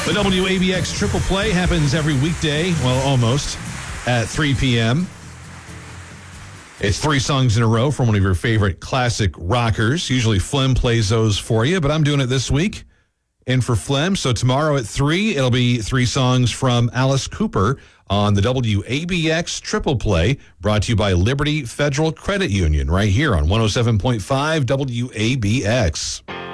The WABX Triple Play happens every weekday, well, almost, at 3 p.m. It's 3 songs in a row from one of your favorite classic rockers. Usually Flem plays those for you, but I'm doing it this week. And for Flem, so tomorrow at 3, it'll be 3 songs from Alice Cooper on the WABX Triple Play, brought to you by Liberty Federal Credit Union, right here on 107.5 WABX.